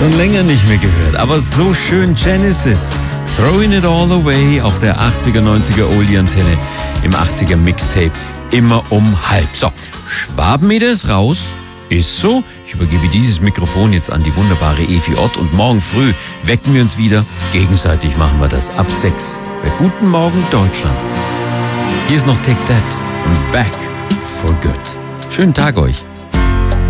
Schon länger nicht mehr gehört, aber so schön. Genesis, Throwing It All Away auf der 80er, 90er Oldie-Antenne im 80er Mixtape, immer um halb. So, Schwabenmeter ist raus, ist so. Ich übergebe dieses Mikrofon jetzt an die wunderbare Evi Ott und morgen früh wecken wir uns wieder. Gegenseitig machen wir das ab 6. Bei Guten Morgen Deutschland. Hier ist noch Take That und Back for Good. Schönen Tag euch.